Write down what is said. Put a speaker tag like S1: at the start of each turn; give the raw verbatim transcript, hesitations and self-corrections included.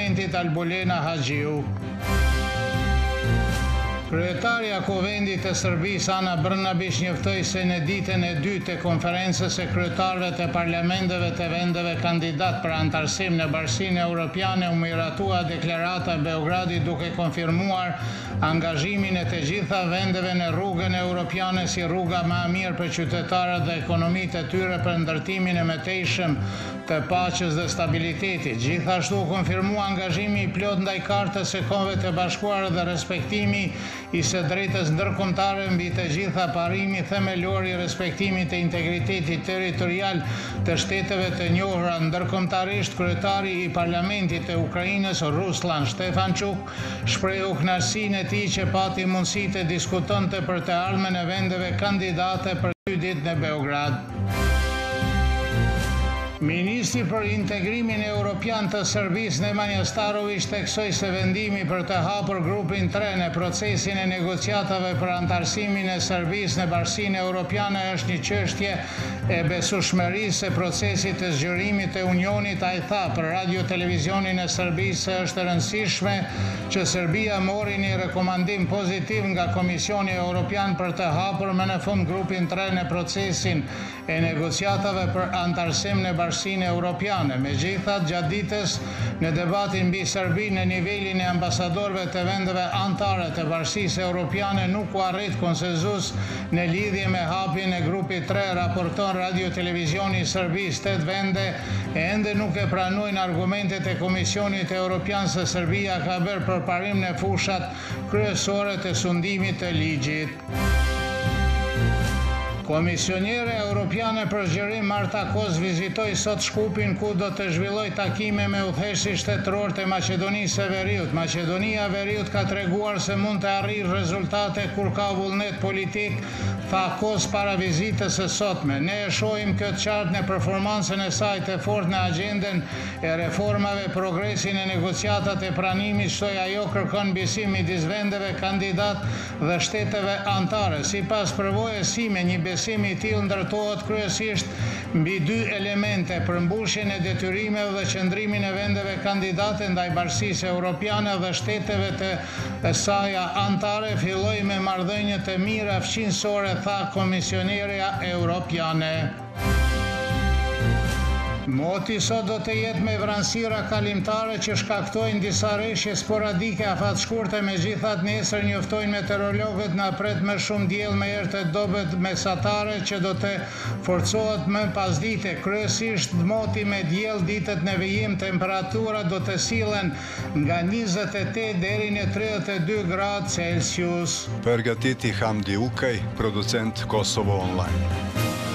S1: Parlamentit Albulena Haxhiu. Kryetaria Kuvendit të Serbisë Ana Brnabić njoftoi se në ditën e dytë të konferencës së kryetarëve të parlamenteve të vendeve kandidat për antarësim në Bashkinë Evropiane u miratua deklarata e Beogradit duke konfirmuar angazhimin e të gjitha vendeve në rrugën europiane si rruga më e mirë për qytetarët dhe ekonomitë e tyre për ndërtimin e mëtejshëm të paqes dhe stabilitetit. Gjithashtu konfirmua angazhimi i plot ndaj Kartës së Kombeve të Bashkuara dhe respektimi i së drejtës ndërkombëtare mbi të gjitha parimi themelor i respektimit të integritetit territorial të shteteve të njohura ndërkombëtarisht. Kryetari i Parlamentit të Ukrainës Ruslan Stefanchuk shprehu kënaqësinë e tij që pati mundësi të diskutonte për të ardhmen e vendeve kandidate për dy ditë në Beograd. Ministri për integrimin europian të Serbisë Nemanja Starović theksoi se vendimi për të hapur grupin tre në procesin e negociatave për antarësimin e Serbisë në Bashkinë Evropiane është një çështje e besueshmërisë së procesit të zgjerimit të Unionit. Ai tha për radio televizionin e Serbisë se është e rëndësishme që Serbia mori një rekomandim pozitiv nga Komisioni Evropian për të hapur më në fund grupin tre në procesin e negociatave për antarësim në Bashkinë Evropiane. Megjithatë, gjatë ditës në debatin mbi Serbinë në nivelin e ambasadorëve të vendeve anëtare të Bashkisë Evropiane nuk u arrit konsenzus në lidhje me hapjen e grupit tre, raporton radio televizioni i Serbisë. Tet vende ende nuk e pranojnë argumentet e Komisionit Evropian se Serbia ka bërë përparim në fushat kryesore të sundimit të ligjit. Komisionere Europiane për zgjerim Marta Kos vizitoi sot Shkupin ku do të zhvilloj takime me udhëheqësit shtetëror të Maqedonisë së Veriut. Maqedonia e Veriut ka treguar se mund të arrijë rezultate kur ka vullnet politik, tha Kos para vizitës së sotme. Ne e shohim këtë qartë në performancën e saj të fortë në agjenden e reformave, progresin e negociatat e pranimit, shtoi ajo kërkon besim midis vendeve kandidat dhe shteteve anëtare. Sipas përvojës sime, një besimi i tillë ndërtohet kryesisht mbi dy elemente: përmbushjen e detyrimeve dhe qëndrimin e vendeve kandidate ndaj Bashkisë Evropiane dhe shteteve të saj anëtare, filloi me marrëdhënie të mira fqinësore, tha komisionerja Evropiane. Moti sot do të jetë me vranësira kalimtare që shkaktojnë disa rreshje sporadike afatshkurte. Megjithatë, nesër njoftojnë meteorologët na pret më shumë diell me erë të dobët mesatare që do të forcohet më pasdite. Kryesisht moti me diell, ditët në vijim temperaturat do të sillen nga njëzet e tetë deri në tridhjetë e dy gradë Celsius.
S2: Përgatiti Hamdi Ukaj, producent Kosovo Online.